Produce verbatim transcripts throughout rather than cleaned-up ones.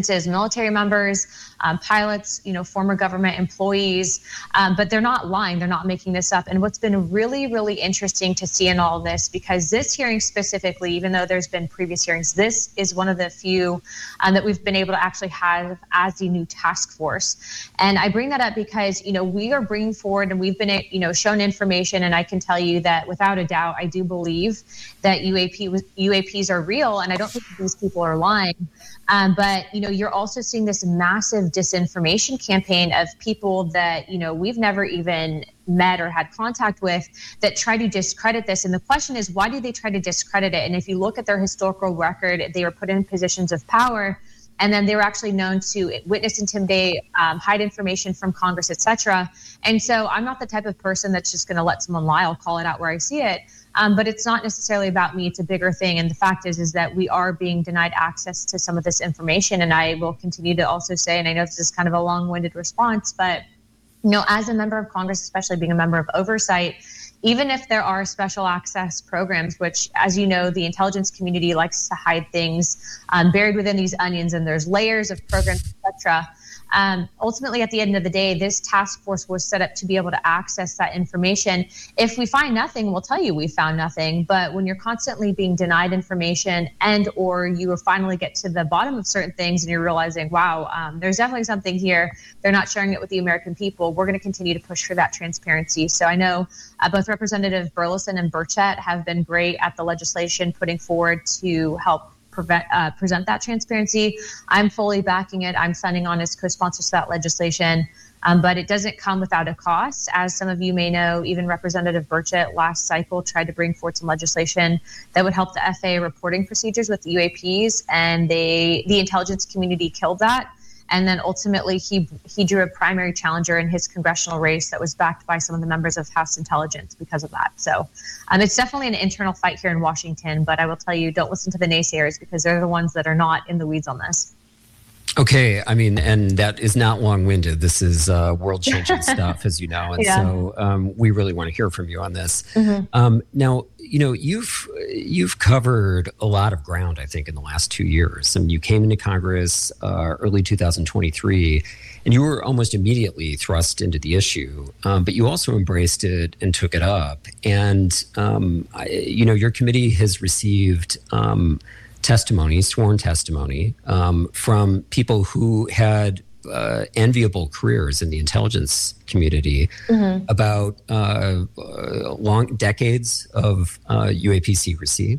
instances, military members, um, pilots, you know, former government employees, um, but they're not lying. They're not making this up. And what's been really, really interesting to see in all of this, because this hearing specifically, even though there's been previous hearings, this is one of the few um, that we've been able to actually have as the new task force. And I bring that up because, you know, we are bringing forward and we've been, you know, shown information. And I can tell you that without a doubt, I do believe that U A P, U A Ps are real. And I don't think these people are lying. Um, but, you know, you're also seeing this massive disinformation campaign of people that, you know, we've never even met or had contact with that try to discredit this. And the question is, why do they try to discredit it? And if you look at their historical record, they were put in positions of power, and then they were actually known to witness, intimidate, um, hide information from Congress, et cetera. And so I'm not the type of person that's just going to let someone lie. I'll call it out where I see it. Um, but it's not necessarily about me. It's a bigger thing. And the fact is, is that we are being denied access to some of this information. And I will continue to also say, and I know this is kind of a long-winded response, but, you know, as a member of Congress, especially being a member of oversight, even if there are special access programs, which, as you know, the intelligence community likes to hide things um, buried within these onions, and there's layers of programs, et cetera. Um, ultimately, at the end of the day, this task force was set up to be able to access that information. If we find nothing, we'll tell you we found nothing. But when you're constantly being denied information, and or you finally get to the bottom of certain things and you're realizing, wow, um, there's definitely something here, they're not sharing it with the American people, we're going to continue to push for that transparency. So I know uh, both Representative Burleson and Burchett have been great at the legislation putting forward to help Prevent, uh, present that transparency. I'm fully backing it. I'm signing on as co-sponsors to that legislation, um, but it doesn't come without a cost. As some of you may know, even Representative Burchett last cycle tried to bring forward some legislation that would help the F A A reporting procedures with U A Ps, and they, the intelligence community killed that. And then ultimately, he he drew a primary challenger in his congressional race that was backed by some of the members of House Intelligence because of that. So um, it's definitely an internal fight here in Washington. But I will tell you, don't listen to the naysayers, because they're the ones that are not in the weeds on this. Okay. I mean, and that is not long-winded. This is uh, world-changing stuff, as you know. And yeah. so um, we really want to hear from you on this. Mm-hmm. Um, now, you know, you've you've covered a lot of ground, I think, in the last two years. I mean, you came into Congress uh, early two thousand twenty-three, and you were almost immediately thrust into the issue. Um, but you also embraced it and took it up. And, um, I, you know, your committee has received Um, testimony, sworn testimony, um, from people who had uh, enviable careers in the intelligence community mm-hmm. about uh, uh, long decades of uh, U A P secrecy,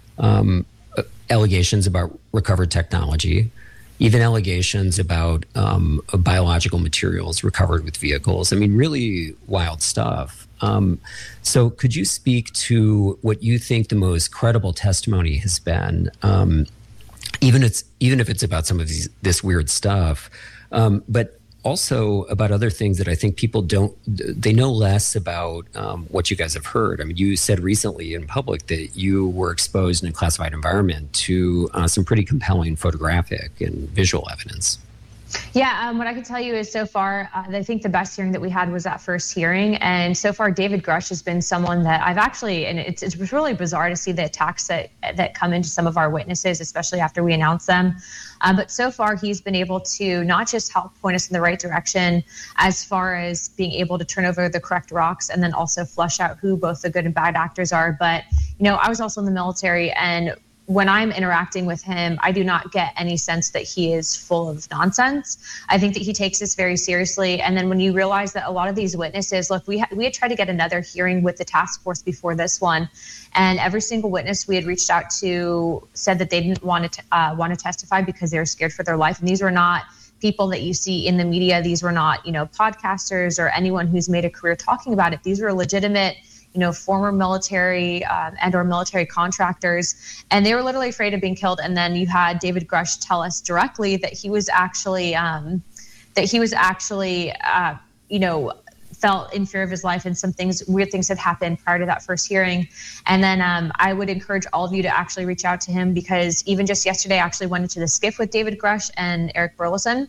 um, uh, allegations about recovered technology, even allegations about um, biological materials recovered with vehicles. I mean, really wild stuff. Um, so could you speak to what you think the most credible testimony has been, um, even it's even if it's about some of these, this weird stuff, um, but also about other things that I think people don't, they know less about um, what you guys have heard. I mean, you said recently in public that you were exposed in a classified environment to uh, some pretty compelling photographic and visual evidence. Yeah, um, what I can tell you is so far, uh, I think the best hearing that we had was that first hearing. And so far, David Grush has been someone that I've actually, and it's, it's really bizarre to see the attacks that, that come into some of our witnesses, especially after we announce them. Uh, but so far, he's been able to not just help point us in the right direction as far as being able to turn over the correct rocks and then also flush out who both the good and bad actors are. But, you know, I was also in the military, and when I'm interacting with him, I do not get any sense that he is full of nonsense. I think that he takes this very seriously. And then when you realize that a lot of these witnesses, look, we, ha- we had tried to get another hearing with the task force before this one, and every single witness we had reached out to said that they didn't want to uh, want to testify because they were scared for their life. And these were not people that you see in the media. These were not, you know, podcasters or anyone who's made a career talking about it. These were legitimate, you know, former military uh, and or military contractors, and they were literally afraid of being killed. And then you had David Grush tell us directly that he was actually, um, that he was actually, uh, you know, felt in fear of his life, and some things, weird things had happened prior to that first hearing. And then um, I would encourage all of you to actually reach out to him, because even just yesterday, I actually went into the skiff with David Grush and Eric Burleson.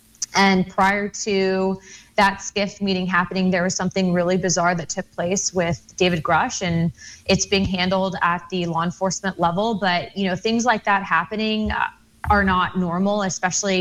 And prior to that skiff meeting happening, there was something really bizarre that took place with David Grush, and it's being handled at the law enforcement level. But, you know, things like that happening are not normal, especially